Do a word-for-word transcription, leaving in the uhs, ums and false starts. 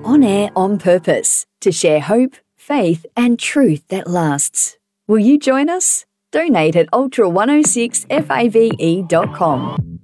On air on purpose to share hope, faith, and truth that lasts. Will you join us? Donate at ultra one oh six fave dot com.